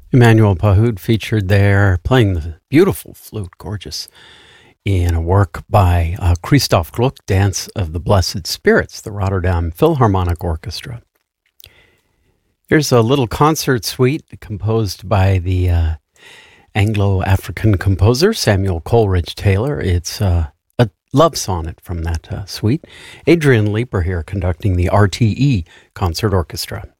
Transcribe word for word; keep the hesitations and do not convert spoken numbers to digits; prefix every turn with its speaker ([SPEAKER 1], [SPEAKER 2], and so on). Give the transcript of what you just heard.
[SPEAKER 1] Emmanuel Pahud featured there playing the beautiful flute, gorgeous, in a work by uh, Christoph Gluck, Dance of the Blessed Spirits, the Rotterdam Philharmonic Orchestra. Here's a little concert suite composed by the uh, Anglo-African composer Samuel Coleridge Taylor. It's uh, a love sonnet from that uh, suite. Adrian Leeper here conducting the R T E Concert Orchestra.